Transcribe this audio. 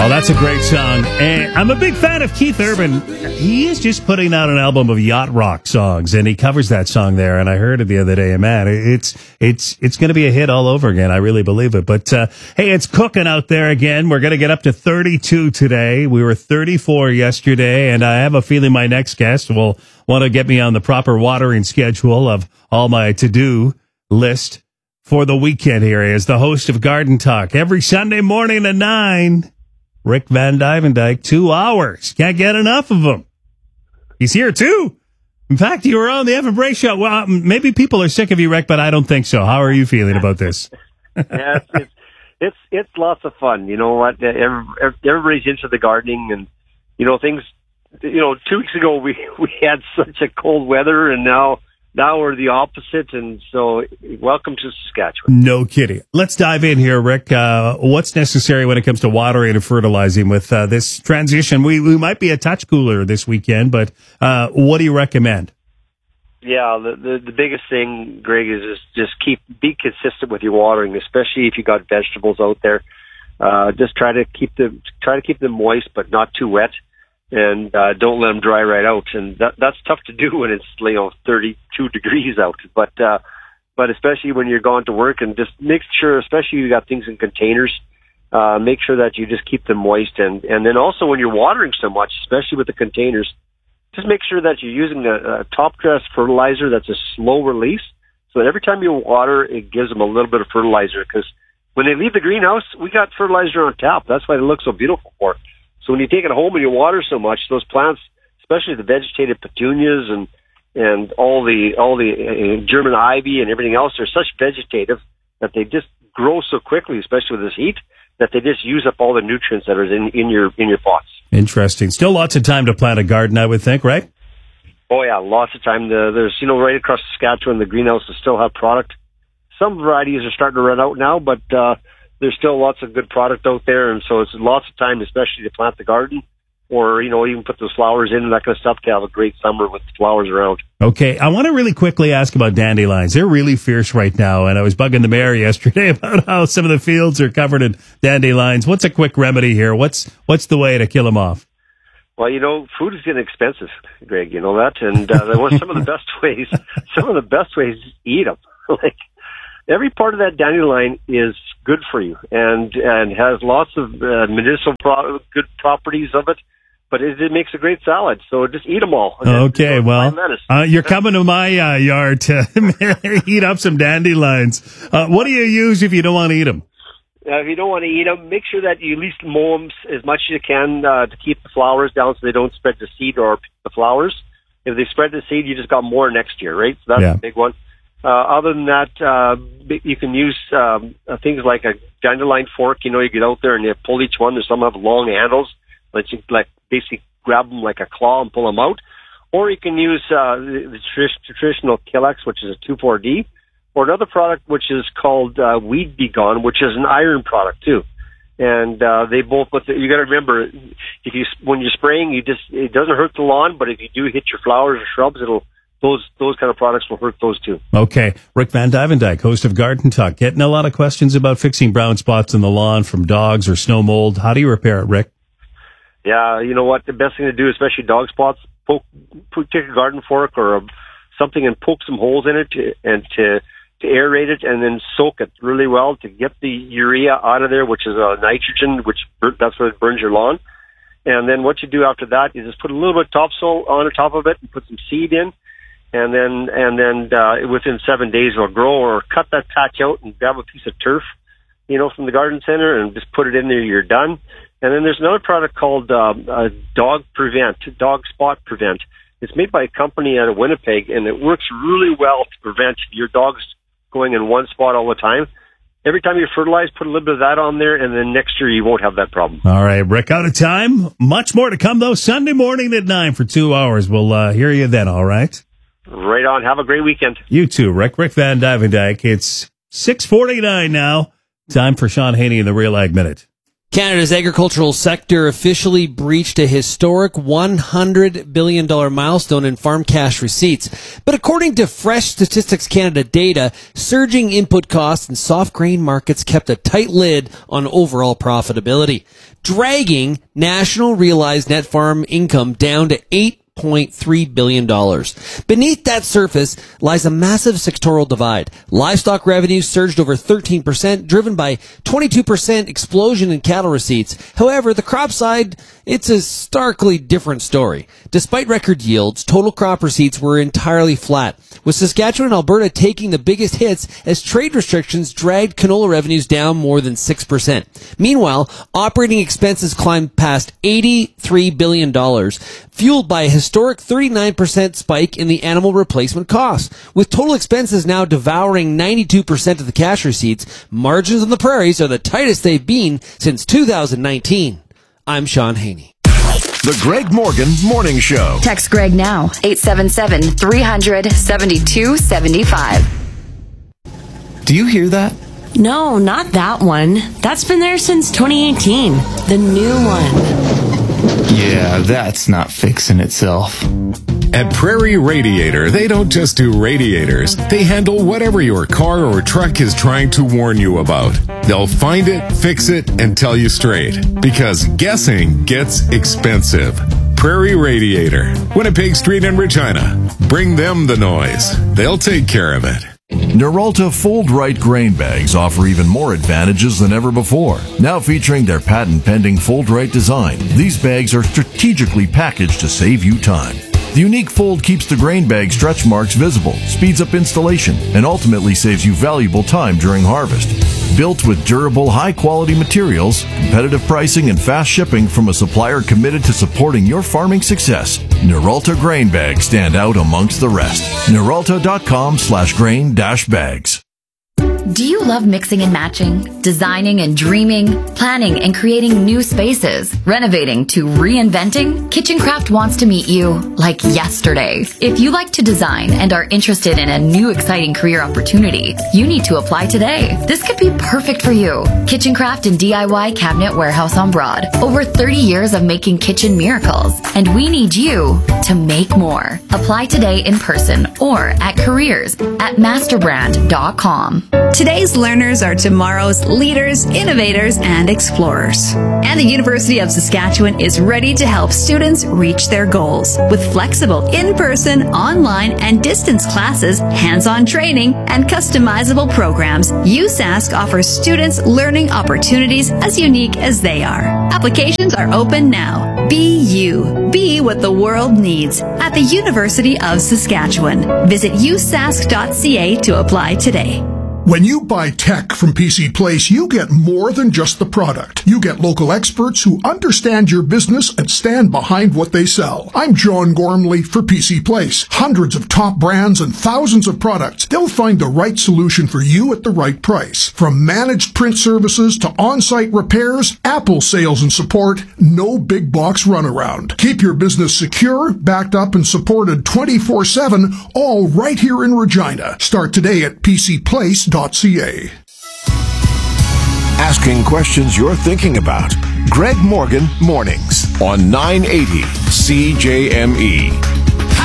Oh, that's a great song. And I'm a big fan of Keith Urban. He is just putting out an album of yacht rock songs, and he covers that song there. And I heard it the other day, and man, it's going to be a hit all over again. I really believe it. But hey, it's cooking out there again. We're going to get up to 32 today. We were 34 yesterday, and I have a feeling my next guest will want to get me on the proper watering schedule of all my to-do list for the weekend here. As the host of Garden Talk every Sunday morning at 9. Rick Van Dyke, 2 hours. Can't get enough of him. He's here, too. In fact, you were on the Evan Bray Show. Well, maybe people are sick of you, Rick, but I don't think so. How are you feeling about this? Yeah, it's lots of fun. You know what? Everybody's into the gardening, and, things, 2 weeks ago we had such a cold weather, and now we're the opposite, and so welcome to Saskatchewan. No kidding. Let's dive in here, Rick. What's necessary when it comes to watering and fertilizing with this transition? We might be a touch cooler this weekend, but what do you recommend? Yeah, the biggest thing, Greg, is just be consistent with your watering, especially if you got vegetables out there. Just try to keep them moist, but not too wet. And don't let them dry right out, and that's tough to do when it's 32 degrees out. But especially when you're going to work, and just make sure, especially if you got things in containers, make sure that you just keep them moist. And then also when you're watering so much, especially with the containers, just make sure that you're using a top dress fertilizer that's a slow release, so that every time you water, it gives them a little bit of fertilizer. Because when they leave the greenhouse, we got fertilizer on tap. That's why they look so beautiful for it. So when you take it home and you water so much, those plants, especially the vegetated petunias and all the German ivy and everything else, they're such vegetative that they just grow so quickly, especially with this heat, that they just use up all the nutrients that are in your pots. Interesting. Still lots of time to plant a garden, I would think, right? Oh yeah, lots of time. There's right across Saskatchewan, the greenhouses still have product. Some varieties are starting to run out now, but there's still lots of good product out there, and so it's lots of time, especially to plant the garden, or, even put those flowers in and that kind of stuff to have a great summer with flowers around. Okay, I want to really quickly ask about dandelions. They're really fierce right now, and I was bugging the mayor yesterday about how some of the fields are covered in dandelions. What's a quick remedy here? What's the way to kill them off? Well, food is getting expensive, Greg, you know that, and some of the best ways is eat them. Every part of that dandelion is good for you and has lots of medicinal good properties of it, but it makes a great salad. So just eat them all. Okay, well, you're coming to my yard to eat up some dandelions. What do you use if you don't want to eat them? If you don't want to eat them, make sure that you at least mow them as much as you can to keep the flowers down so they don't spread the seed or the flowers. If they spread the seed, you just got more next year, right? So that's a big one. Other than that, you can use things like a dandelion fork. You get out there and you pull each one. There's some have long handles that you basically grab them like a claw and pull them out. Or you can use the traditional Killex, which is a 2,4-D, or another product which is called Weed Be Gone, which is an iron product too. And they both, you got to remember, when you're spraying, it doesn't hurt the lawn, but if you do hit your flowers or shrubs, those kind of products will hurt those too. Okay. Rick Van Dyke, host of Garden Talk. Getting a lot of questions about fixing brown spots in the lawn from dogs or snow mold. How do you repair it, Rick? Yeah, you know what? The best thing to do, especially dog spots, take a garden fork or something and poke some holes in it to aerate it, and then soak it really well to get the urea out of there, which is nitrogen, that's what burns your lawn. And then what you do after that is just put a little bit of topsoil on the top of it and put some seed in. And then within 7 days it'll grow, or cut that patch out and grab a piece of turf, from the garden center and just put it in there. You're done. And then there's another product called Dog Spot Prevent. It's made by a company out of Winnipeg, and it works really well to prevent your dogs going in one spot all the time. Every time you fertilize, put a little bit of that on there, and then next year you won't have that problem. All right, Rick, out of time. Much more to come, though. Sunday morning at 9 for 2 hours. We'll hear you then, all right? Right on. Have a great weekend. You too, Rick. Rick Van Dyke. It's 6:49 now. Time for Sean Haney in the Real Ag Minute. Canada's agricultural sector officially breached a historic $100 billion milestone in farm cash receipts. But according to Fresh Statistics Canada data, surging input costs and soft grain markets kept a tight lid on overall profitability, dragging national realized net farm income down to $8.3 billion. Beneath that surface lies a massive sectoral divide. Livestock revenues surged over 13%, driven by 22% explosion in cattle receipts. However, the crop side, it's a starkly different story. Despite record yields, total crop receipts were entirely flat, with Saskatchewan and Alberta taking the biggest hits as trade restrictions dragged canola revenues down more than 6%. Meanwhile, operating expenses climbed past $83 billion, fueled by a historic 39% spike in the animal replacement costs. With total expenses now devouring 92% of the cash receipts, margins on the prairies are the tightest they've been since 2019. I'm Sean Haney. The Greg Morgan Morning Show. Text Greg now, 877-300-7275. Do you hear that? No, not that one. That's been there since 2018. The new one. Yeah, that's not fixing itself. At Prairie Radiator, they don't just do radiators. They handle whatever your car or truck is trying to warn you about. They'll find it, fix it, and tell you straight. Because guessing gets expensive. Prairie Radiator, Winnipeg Street in Regina. Bring them the noise. They'll take care of it. Noralta Fold Right grain bags offer even more advantages than ever before. Now featuring their patent-pending Fold Right design, these bags are strategically packaged to save you time. The unique fold keeps the grain bag stretch marks visible, speeds up installation, and ultimately saves you valuable time during harvest. Built with durable, high-quality materials, competitive pricing, and fast shipping from a supplier committed to supporting your farming success, Noralta grain bags stand out amongst the rest. Noralta.com/grain-bags. Do you love mixing and matching, designing and dreaming, planning and creating new spaces, renovating to reinventing? KitchenCraft wants to meet you like yesterday. If you like to design and are interested in a new exciting career opportunity, you need to apply today. This could be perfect for you. KitchenCraft and DIY Cabinet Warehouse on Broad. Over 30 years of making kitchen miracles, and we need you to make more. Apply today in person or at careers@masterbrand.com. Today's learners are tomorrow's leaders, innovators, and explorers. And the University of Saskatchewan is ready to help students reach their goals. With flexible in-person, online, and distance classes, hands-on training, and customizable programs, USask offers students learning opportunities as unique as they are. Applications are open now. Be you. Be what the world needs at the University of Saskatchewan. Visit usask.ca to apply today. When you buy tech from PC Place, you get more than just the product. You get local experts who understand your business and stand behind what they sell. I'm John Gormley for PC Place. Hundreds of top brands and thousands of products. They'll find the right solution for you at the right price. From managed print services to on-site repairs, Apple sales and support, no big box runaround. Keep your business secure, backed up, and supported 24/7, all right here in Regina. Start today at PCPlace.ca. Asking questions you're thinking about. Greg Morgan Mornings on 980 CJME.